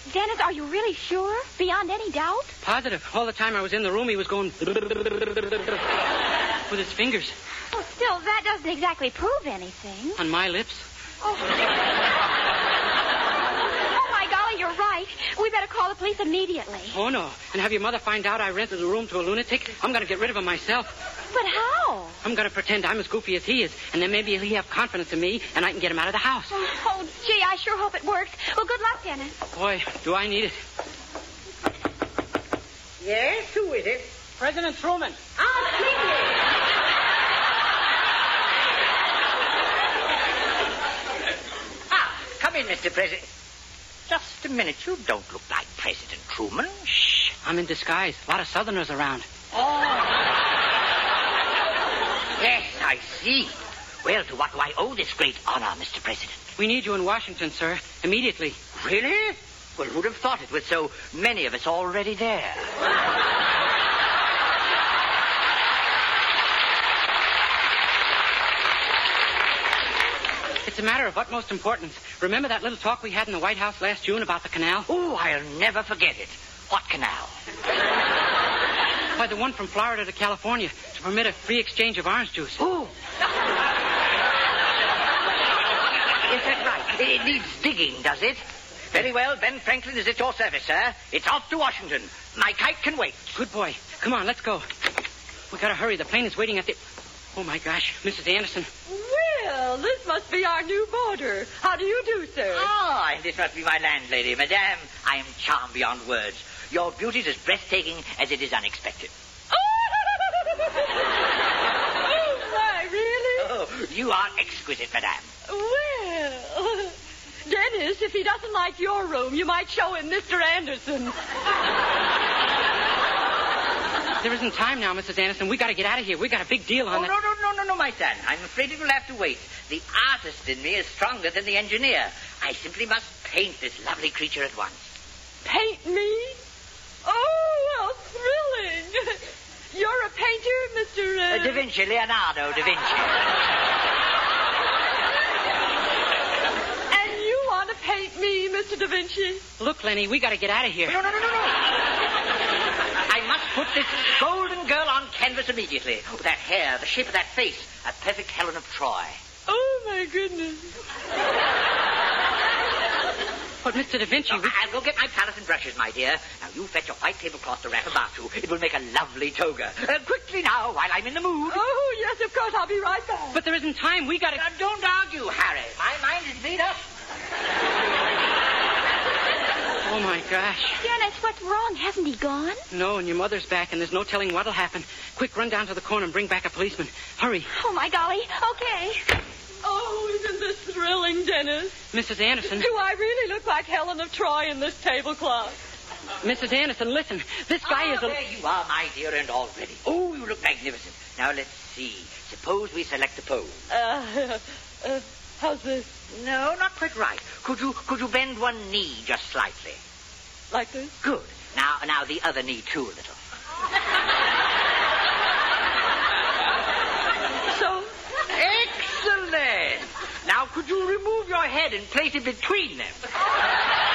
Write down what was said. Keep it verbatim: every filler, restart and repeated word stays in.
Dennis, are you really sure? Beyond any doubt? Positive. All the time I was in the room, he was going with his fingers. Well, still, that doesn't exactly prove anything. On my lips? Oh. Oh, my golly, you're right. We better call the police immediately. Oh, no. And have your mother find out I rented the room to a lunatic? I'm going to get rid of him myself. But how? I'm going to pretend I'm as goofy as he is, and then maybe he'll have confidence in me, and I can get him out of the house. Oh, oh, gee, I sure hope it works. Well, good luck, Dennis. Boy, do I need it. Yes, who is it? President Truman. Ah, Sleepy. Ah, come in, Mister President. Just a minute. You don't look like President Truman. Shh. I'm in disguise. A lot of Southerners around. Oh. Yes, I see. Well, to what do I owe this great honor, Mister President? We need you in Washington, sir. Immediately. Really? Well, who'd have thought it with so many of us already there? It's a matter of utmost importance. Remember that little talk we had in the White House last June about the canal? Oh, I'll never forget it. What canal? Why, the one from Florida to California to permit a free exchange of orange juice. Oh. Is that right? It needs digging, does it? Very well, Ben Franklin is at your service, sir. It's off to Washington. My kite can wait. Good boy. Come on, let's go. We gotta hurry. The plane is waiting at the... Oh, my gosh. Missus Anderson. Well, this must be our new boarder. How do you do, sir? Ah, and this must be my landlady. Madame, I am charmed beyond words. Your beauty is as breathtaking as it is unexpected. Oh, my, really? Oh, you are exquisite, madame. Well, Dennis, if he doesn't like your room, you might show him Mister Anderson. There isn't time now, Missus Anderson. We got to get out of here. We got a big deal on Oh, it. no, no, no, no, no, my son. I'm afraid it will have to wait. The artist in me is stronger than the engineer. I simply must paint this lovely creature at once. Paint me? Oh, how thrilling. You're a painter, Mister Uh... Uh, Da Vinci, Leonardo da Vinci. And you want to paint me, Mister Da Vinci? Look, Lenny, we got to get out of here. No, no, no, no, no. I must put this golden girl on canvas immediately. Oh, that hair, the shape of that face. A perfect Helen of Troy. Oh, my goodness. But, Mister Da Vinci... Oh, we... I'll go get my palette and brushes, my dear. Now, you fetch a white tablecloth to wrap about you. It will make a lovely toga. Uh, quickly now, while I'm in the mood. Oh, yes, of course. I'll be right back. But there isn't time. We got to... Now, don't argue, Harry. My mind is made up. Oh, my gosh. Dennis, what's wrong? Hasn't he gone? No, and your mother's back, and there's no telling what'll happen. Quick, run down to the corner and bring back a policeman. Hurry. Oh, my golly. Okay. Oh, isn't this thrilling, Dennis? Missus Anderson. Do I really look like Helen of Troy in this tablecloth? Missus Anderson, listen. This guy ah, is a... there you are, my dear, and all ready. Oh, you look magnificent. Now, let's see. Suppose we select a pose. Uh, uh, how's this? No, not quite right. Could you could you bend one knee just slightly? Like this? Good. Now, now the other knee, too, a little. So? Excellent. Now, could you remove your head and place it between them?